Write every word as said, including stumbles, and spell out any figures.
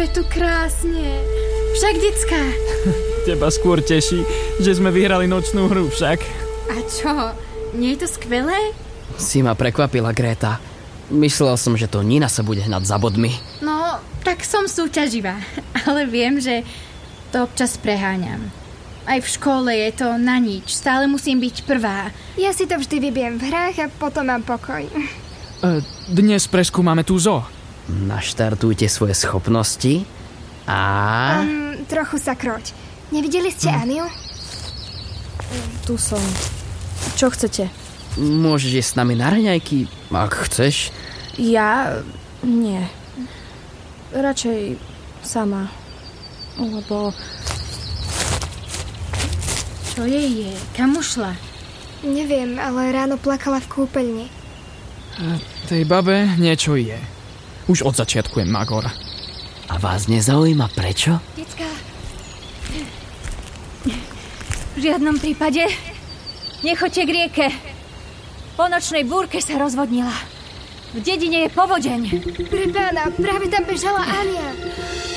je tu krásne. Však, decká. Teba skôr teší, že sme vyhrali nočnú hru však. A čo? Nie je to skvelé? Si ma prekvapila, Greta. Myslel som, že to Nina sa bude hnať za bodmi. No, tak som súťaživá. Ale viem, že to občas preháňam. Aj v škole je to na nič. Stále musím byť prvá. Ja si to vždy vybiem v hrách a potom mám pokoj. Dnes preskúmame tú zoo. Naštartujte svoje schopnosti a... Um, trochu sa kroť. Nevideli ste hm. Aniu? Tu som. Čo chcete? Môžeš ísť s nami na raňajky, ak chceš. Ja... nie. Radšej sama. Lebo... Čo jej je? Kam ušla? Neviem, ale ráno plakala v kúpeľni. Tej babe niečo je. Už od začiatku je magor. A vás nezaujíma prečo? Decká. V žiadnom prípade nechoďte k rieke. Po nočnej búrke sa rozvodnila. V dedine je povodeň. Pre pána, práve tam bežala Ania.